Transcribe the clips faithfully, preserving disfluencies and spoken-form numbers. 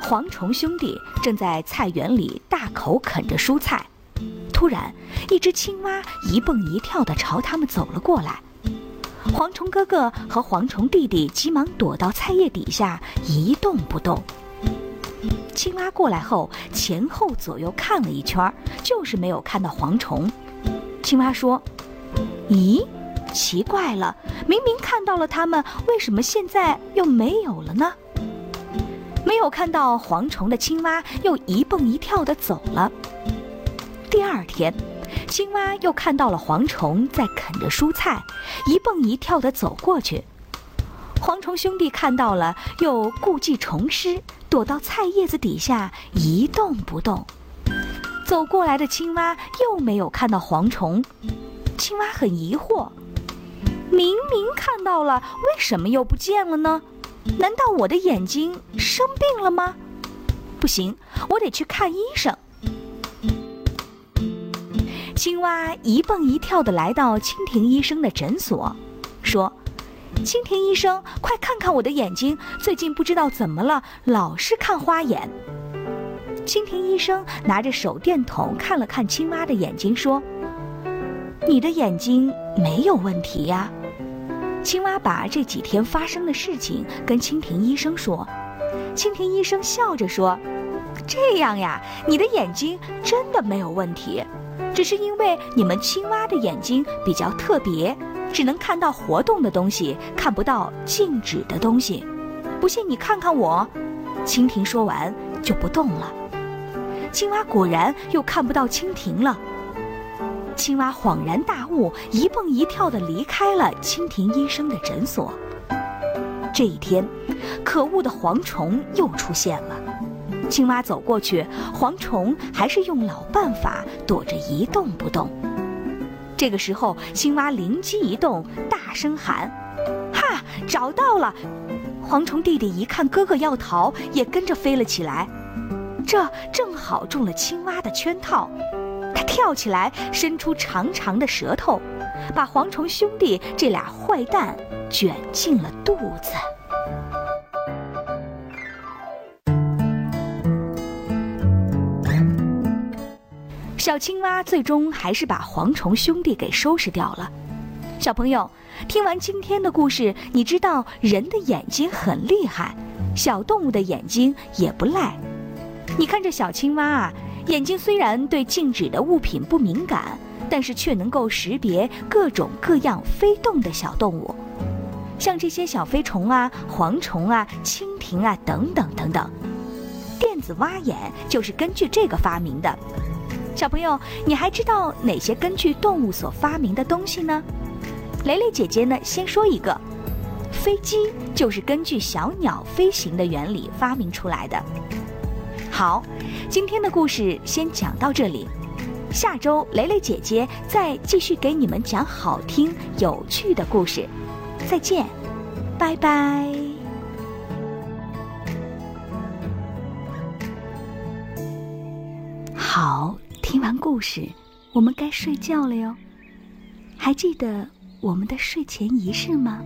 蝗虫兄弟正在菜园里大口啃着蔬菜，突然，一只青蛙一蹦一跳地朝他们走了过来。蝗虫哥哥和蝗虫弟弟急忙躲到菜叶底下，一动不动。青蛙过来后，前后左右看了一圈，就是没有看到蝗虫。青蛙说：“咦，奇怪了，明明看到了它们，为什么现在又没有了呢？”没有看到蝗虫的青蛙又一蹦一跳地走了。第二天，青蛙又看到了蝗虫在啃着蔬菜，一蹦一跳地走过去。蝗虫兄弟看到了，又故技重施，躲到菜叶子底下一动不动。走过来的青蛙又没有看到蝗虫，青蛙很疑惑，明明看到了，为什么又不见了呢？难道我的眼睛生病了吗？不行，我得去看医生。青蛙一蹦一跳地来到蜻蜓医生的诊所，说：“蜻蜓医生，快看看我的眼睛，最近不知道怎么了，老是看花眼。”蜻蜓医生拿着手电筒看了看青蛙的眼睛，说：“你的眼睛没有问题呀。”青蛙把这几天发生的事情跟蜻蜓医生说，蜻蜓医生笑着说：“这样呀，你的眼睛真的没有问题，只是因为你们青蛙的眼睛比较特别，只能看到活动的东西，看不到静止的东西。不信你看看我。”蜻蜓说完就不动了。青蛙果然又看不到蜻蜓了。青蛙恍然大悟，一蹦一跳地离开了蜻蜓医生的诊所。这一天，可恶的蝗虫又出现了。青蛙走过去，蝗虫还是用老办法躲着一动不动。这个时候，青蛙灵机一动，大声喊：“哈，找到了！”蝗虫弟弟一看哥哥要逃，也跟着飞了起来。这正好中了青蛙的圈套。他跳起来，伸出长长的舌头，把蝗虫兄弟这俩坏蛋卷进了肚子。小青蛙最终还是把蝗虫兄弟给收拾掉了。小朋友，听完今天的故事，你知道人的眼睛很厉害，小动物的眼睛也不赖。你看这小青蛙啊，眼睛虽然对静止的物品不敏感，但是却能够识别各种各样飞动的小动物，像这些小飞虫啊、蝗虫啊、蜻蜓啊等等等等。电子蛙眼就是根据这个发明的。小朋友，你还知道哪些根据动物所发明的东西呢？蕾蕾姐姐呢，先说一个，飞机就是根据小鸟飞行的原理发明出来的。好，今天的故事先讲到这里，下周蕾蕾姐姐再继续给你们讲好听有趣的故事。再见，拜拜。好，听完故事，我们该睡觉了哟。还记得我们的睡前仪式吗？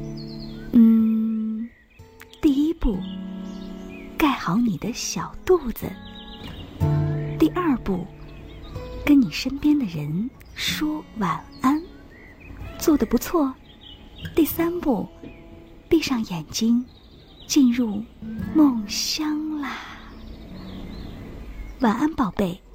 嗯，第一步，盖好你的小肚子。第二步，跟你身边的人说晚安，做得不错。第三步，闭上眼睛，进入梦乡啦。晚安，宝贝。